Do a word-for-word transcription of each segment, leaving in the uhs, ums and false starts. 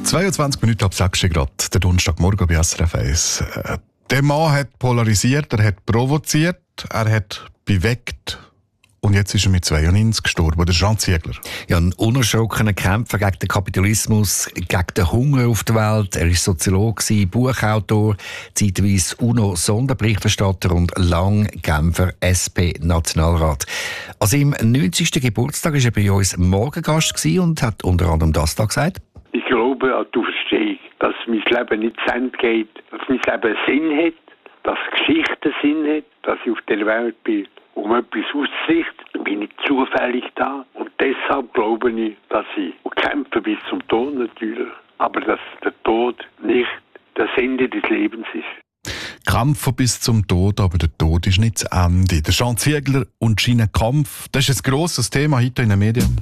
zweiundzwanzig Minuten ab sechs Grad, der Donnerstagmorgen bei S R F eins. Der Mann hat polarisiert, er hat provoziert, er hat bewegt. Und jetzt ist er mit zweiundneunzig gestorben, der Jean Ziegler. Ja, ein unerschrockener Kämpfer gegen den Kapitalismus, gegen den Hunger auf der Welt. Er war Soziologe, Buchautor, zeitweise UNO-Sonderberichterstatter und lang Genfer S P-Nationalrat. An seinem neunzigsten Geburtstag war er bei uns Morgengast und hat unter anderem das da gesagt. Ich glaube an die Auferstehung, dass mein Leben nicht zu Ende geht, dass mein Leben Sinn hat, dass Geschichte Sinn hat, dass ich auf der Welt bin, um etwas auszurichten, bin ich zufällig da. Und deshalb glaube ich, dass ich kämpfe bis zum Tod natürlich, aber dass der Tod nicht das Ende des Lebens ist. Kämpfen bis zum Tod, aber der Tod ist nicht das Ende. Der Jean Ziegler und seinen Kampf, das ist ein grosses Thema heute in den Medien.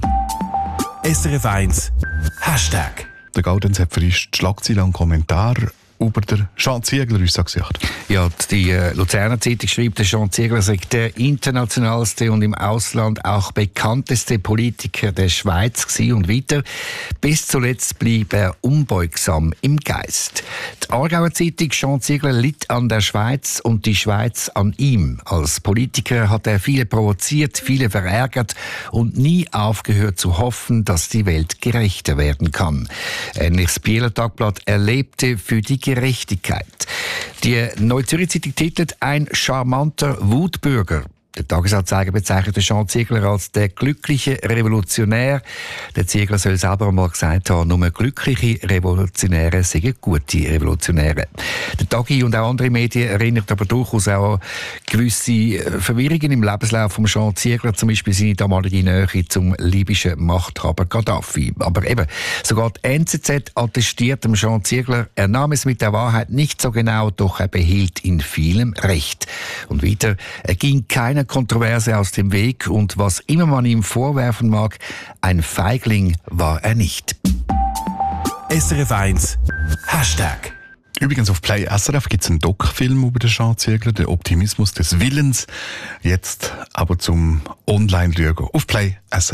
S R F eins Hashtag. Der Gaudenz hat frisch die Schlagzeile und Kommentar über den Jean Ziegler uns gesagt. Ja, die äh, Luzerner Zeitung schreibt, der Jean Ziegler sei der internationalste und im Ausland auch bekannteste Politiker der Schweiz gewesen und weiter. Bis zuletzt blieb er unbeugsam im Geist. Die Aargauer Zeitung, Jean Ziegler litt an der Schweiz und die Schweiz an ihm. Als Politiker hat er viele provoziert, viele verärgert und nie aufgehört zu hoffen, dass die Welt gerechter werden kann. Ähnliches Bieler Tagblatt erlebte für die Gerechtigkeit. Die Neue Zürcher Zeitung titelt «Ein charmanter Wutbürger». Der Tagesanzeiger bezeichnet Jean Ziegler als der glückliche Revolutionär. Der Ziegler soll selber einmal gesagt haben, nur glückliche Revolutionäre seien gute Revolutionäre. Der Tagi und auch andere Medien erinnern aber durchaus auch an gewisse Verwirrungen im Lebenslauf von Jean Ziegler, zum Beispiel seine damalige Nähe zum libyschen Machthaber Gaddafi. Aber eben, sogar die N Z Z attestiert dem Jean Ziegler, er nahm es mit der Wahrheit nicht so genau, doch er behielt in vielem Recht. Und weiter, er ging keiner Kontroverse aus dem Weg und was immer man ihm vorwerfen mag, ein Feigling war er nicht. S R F eins Hashtag. Übrigens auf Play S R F gibt es einen Doc-Film über den Jean Ziegler, der Optimismus des Willens. Jetzt aber zum Online-Schauen auf Play S R F.